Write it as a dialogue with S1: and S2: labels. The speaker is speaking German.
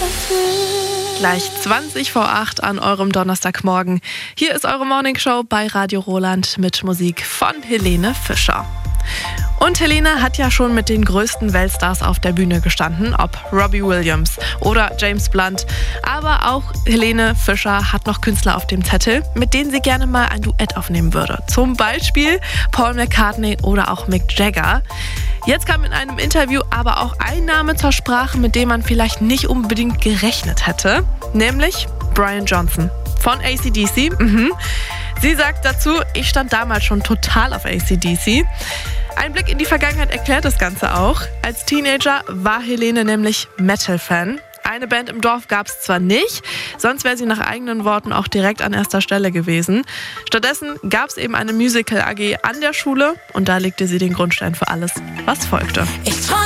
S1: Gleich 20 vor 8 an eurem Donnerstagmorgen. Hier ist eure Morningshow bei Radio Roland mit Musik von Helene Fischer. Und Helene hat ja schon mit den größten Weltstars auf der Bühne gestanden, ob Robbie Williams oder James Blunt. Aber auch Helene Fischer hat noch Künstler auf dem Zettel, mit denen sie gerne mal ein Duett aufnehmen würde. Zum Beispiel Paul McCartney oder auch Mick Jagger. Jetzt kam in einem Interview aber auch ein Name zur Sprache, mit dem man vielleicht nicht unbedingt gerechnet hätte, nämlich Brian Johnson von AC/DC. Sie sagt dazu, ich stand damals schon total auf AC/DC. Ein Blick in die Vergangenheit erklärt das Ganze auch. Als Teenager war Helene nämlich Metal-Fan. Eine Band im Dorf gab es zwar nicht, sonst wäre sie nach eigenen Worten auch direkt an erster Stelle gewesen. Stattdessen gab es eben eine Musical-AG an der Schule und da legte sie den Grundstein für alles, was folgte.